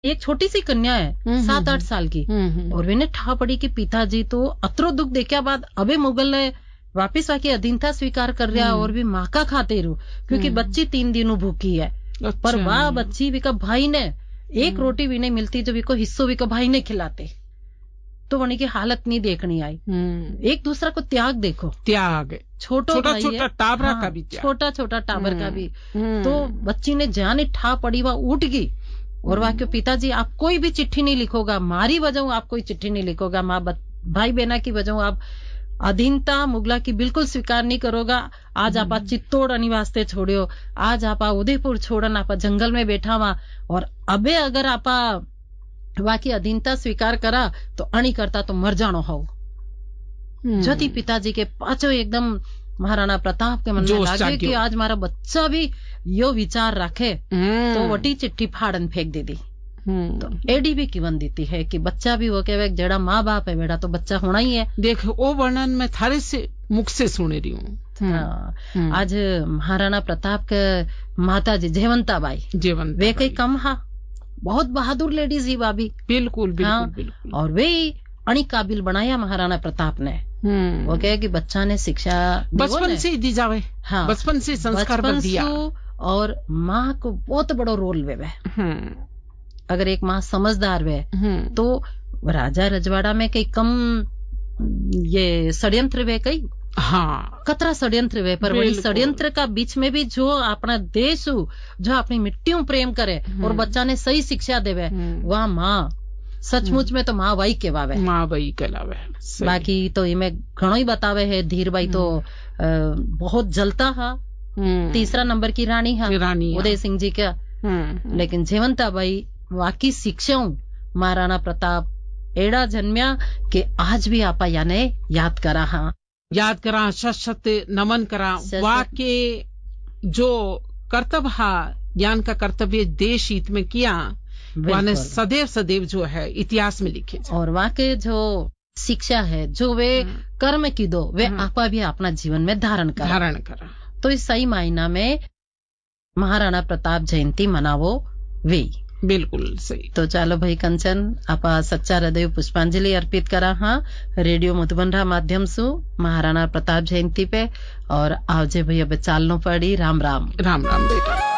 एक छोटी सी कन्या है 7-8 साल की और मैंने ठा पड़ी कि पिताजी तो अतरो दुख देखा बाद अबे मुगल ने वापिस आके अधीनता स्वीकार कर रहा और भी माँ का खाते रू क्योंकि बच्ची 3 दिनों भूखी है। पर वाह बच्ची विका भाई ने एक रोटी भी नहीं मिलती जो विको हिस्सों विका भाई ने खिलाते तो वनी की हालत नहीं देखनी आई। एक दूसरा को त्याग देखो, त्याग छोटा टाबर का भी, छोटा टाबर का भी। तो बच्ची ने जाने ठा पड़ी वह उठ गई और वह के पिताजी आप कोई भी चिट्ठी नहीं लिखोगा, मारी वजह आप कोई चिट्ठी नहीं लिखोगा, माँ भाई बहना की वजह आप अधीनता मुगला की बिल्कुल स्वीकार नहीं करोगा। आज आप चित्तौड़ अनिवास्ते छोड़ियो, आज आप उदयपुर छोड़न आप जंगल में बैठा हुआ और अबे अगर आप बाकी अधीनता स्वीकार करा तो अणी करता तो मर जानो हो। जति पिताजी के पाछो एकदम महाराणा प्रताप के मन में लागे कि आज मारा बच्चा भी यो विचार रखे तो वटी चिट्ठी फाड़न फेंक दे दी। तो एडी भी किवन देती है कि बच्चा भी वो कहे जड़ा माँ बाप है बेटा तो बच्चा होना ही है। देख वो वर्णन में थारे से मुख से सुन रही हूँ। आज महाराणा प्रताप के माता जी जयवंताबाई वे कई कम हा बहुत बहादुर लेडीज ही भाभी, बिल्कुल बिल्कुल। और वे अणी काबिल बनाया महाराणा प्रताप ने। वो कहे कि बच्चा ने शिक्षा बचपन से दी जावे, हाँ बचपन से संस्कार बन दिया और माँ को बहुत बड़ो रोल वे। अगर एक माँ समझदार वे तो राजा रजवाड़ा में कई कम ये षड्यंत्र वे कई, हाँ कतरा षड्यंत्र वे, पर वही षड्यंत्र का बीच में भी जो अपना देश जो अपनी मिट्टी प्रेम करे और बच्चा ने सही शिक्षा देवे वह माँ सचमुच में तो माँ वही कहवावे, माँ वही कहलावे। बाकी तो इमे घणो ही बतावे है। धीर भाई तो बहुत जलता हा, 3 नंबर की रानी हा उदय सिंह जी का। लेकिन जयवंता भाई वाकी शिक्षाओं महाराणा प्रताप एड़ा जन्म्या कि आज भी आपा याने याद करा शत नमन करा। वाके जो कर्तव्य हा ज्ञान का कर्तव्य देश हित में किया वाने सदैव जो है इतिहास में लिखे और वाके जो शिक्षा है जो वे कर्म की दो वे आपा भी अपना जीवन में धारण करा। तो इस सही मायना में महाराणा प्रताप जयंती मनावो वे बिल्कुल सही। तो चालो भाई कंचन आपा सच्चा हृदय पुष्पांजलि अर्पित करा हाँ रेडियो मधुबन माध्यम से महाराणा प्रताप जयंती पे। और आवजे भाई अब चालनो पड़ी। राम राम बेटा।